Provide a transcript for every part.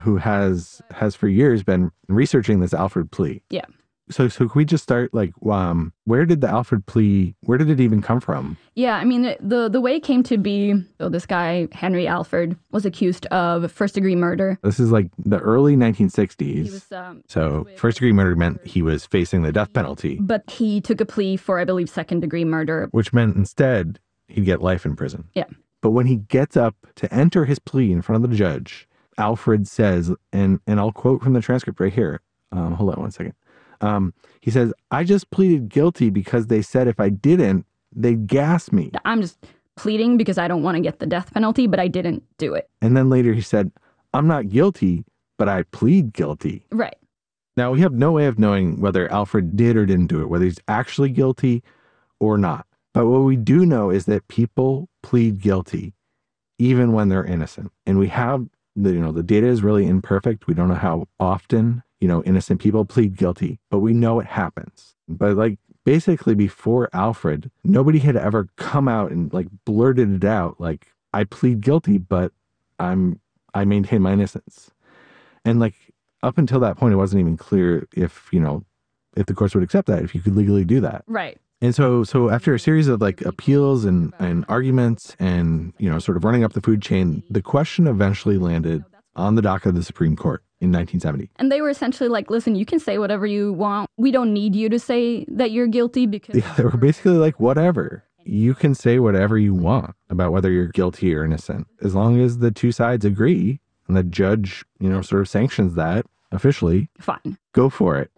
who has for years been researching this Alford plea. Yeah. So can we just start where did the Alford plea, where did it even come from? Yeah, I mean, the way it came to be, so this guy, Henry Alford, was accused of first-degree murder. This is like the early 1960s. He was, so first-degree murder meant he was facing the death penalty. But he took a plea for, I believe, second-degree murder. Which meant instead he'd get life in prison. Yeah. But when he gets up to enter his plea in front of the judge, Alfred says, and I'll quote from the transcript right here. Hold on one second. He says, "I just pleaded guilty because they said if I didn't, they'd gas me. I'm just pleading because I don't want to get the death penalty, but I didn't do it." And then later he said, "I'm not guilty, but I plead guilty." Right. Now, we have no way of knowing whether Alfred did or didn't do it, whether he's actually guilty or not. But what we do know is that people plead guilty even when they're innocent. And we have the data is really imperfect. We don't know how often, innocent people plead guilty, but we know it happens. But basically before Alfred, nobody had ever come out and blurted it out. I plead guilty, but I maintain my innocence. And up until that point, it wasn't even clear if the courts would accept that, if you could legally do that. Right. And so after a series of appeals and arguments and, sort of running up the food chain, the question eventually landed on the docket of the Supreme Court in 1970. And they were essentially listen, you can say whatever you want. We don't need you to say that you're guilty because... Yeah, they were basically whatever. You can say whatever you want about whether you're guilty or innocent, as long as the two sides agree and the judge, sort of sanctions that officially. Fine. Go for it.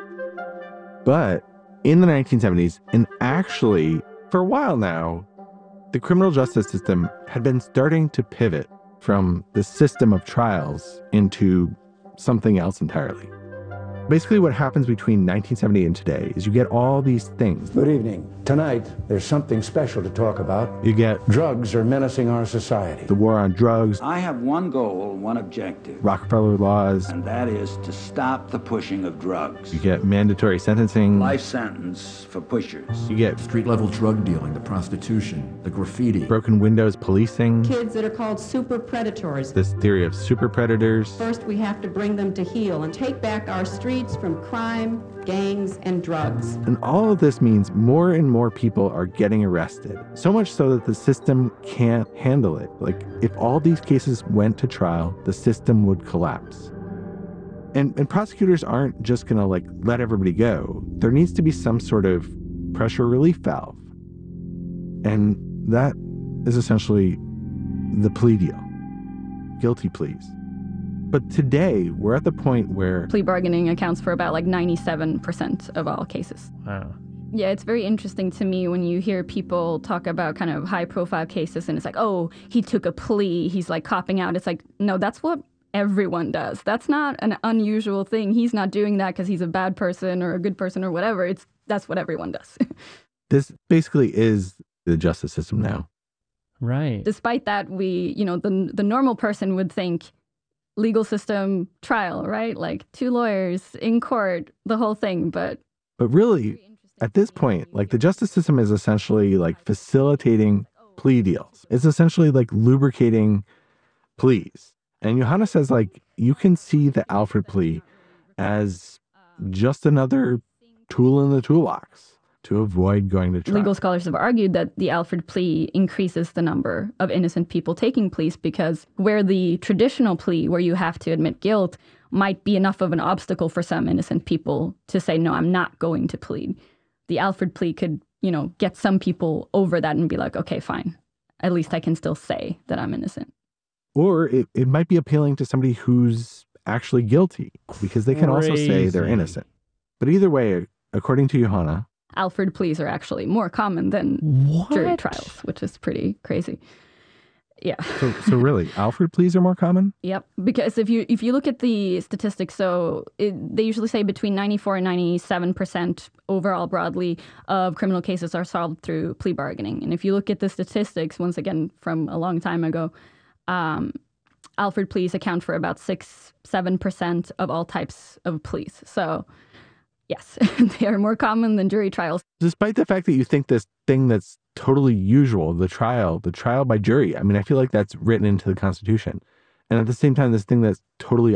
But in the 1970s, and actually for a while now, the criminal justice system had been starting to pivot from the system of trials into something else entirely. Basically, what happens between 1970 and today is you get all these things. Good evening. Tonight, there's something special to talk about. You get drugs are menacing our society. The war on drugs. I have one goal, one objective. Rockefeller laws. And that is to stop the pushing of drugs. You get mandatory sentencing. Life sentence for pushers. You get street-level drug dealing, the prostitution, the graffiti. Broken windows policing. Kids that are called super predators. This theory of super predators. First, we have to bring them to heel and take back our streets from crime, gangs, and drugs. And all of this means more and more people are getting arrested. So much so that the system can't handle it. If all these cases went to trial, the system would collapse. And prosecutors aren't just gonna let everybody go. There needs to be some sort of pressure relief valve. And that is essentially the plea deal. Guilty pleas. But today, we're at the point where plea bargaining accounts for about 97% of all cases. Wow. Yeah, it's very interesting to me when you hear people talk about kind of high-profile cases and it's oh, he took a plea, he's copping out. It's no, that's what everyone does. That's not an unusual thing. He's not doing that because he's a bad person or a good person or whatever. That's what everyone does. This basically is the justice system now. Right. Despite that, we, the normal person would think legal system, trial, right? 2 lawyers in court, the whole thing. But really, at this point, the justice system is essentially facilitating plea deals. It's essentially lubricating pleas. And Johanna says you can see the Alford plea as just another tool in the toolbox to avoid going to trial. Legal scholars have argued that the Alford plea increases the number of innocent people taking pleas because where the traditional plea, where you have to admit guilt, might be enough of an obstacle for some innocent people to say, no, I'm not going to plead. The Alford plea could, get some people over that and be okay, fine. At least I can still say that I'm innocent. Or it might be appealing to somebody who's actually guilty because they can also say they're innocent. But either way, according to Johanna, Alford pleas are actually more common than jury trials, which is pretty crazy. Yeah. So really, Alford pleas are more common? Yep. Because if you look at the statistics, they usually say between 94 and 97% overall broadly of criminal cases are solved through plea bargaining. And if you look at the statistics, once again, from a long time ago, Alford pleas account for about 6-7% of all types of pleas. So yes, they are more common than jury trials. Despite the fact that you think this thing that's totally usual, the trial by jury, I feel like that's written into the Constitution. And at the same time, this thing that's totally